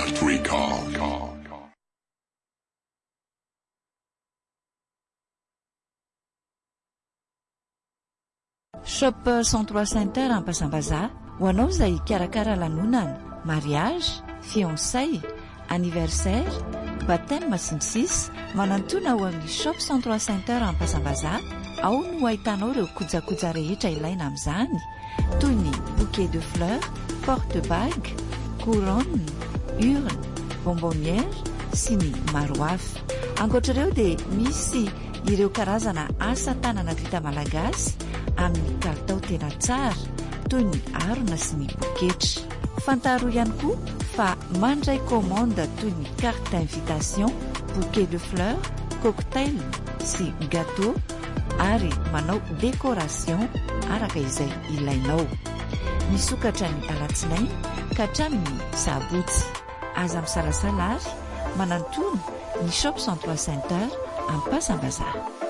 Shop 103 Center Ampasambazaha ho anao izay karakara lanonana, mariage, fiançay, anniversaire, baptême sy ny sisa. Manantona ao amin'ny Shop 103 Center Ampasambazaha ao no ahitanao ireo kojakoja rehetra ilaina amin'izany toy ny bouquet de fleurs, porte-bague, couronne, urne, bonbonnière sy ny maro hafa. Ankoatr'ireo dia misy ireo karazana asa tanana vita malagasy amin'ny kalitao tena tsara toy ny harona sy ny poketra. Fantaro ihany koa fa mandray commande toy ny carte d'invitation, bouquet de fleurs, cocktail sy gâteau ary manao décoration araka izay ilainao. Misokatra ny alatsinainy ka hatramin'ny sabotsy. Aza misalasala ary manantona ny Shop 103 Center Ampasambazaha.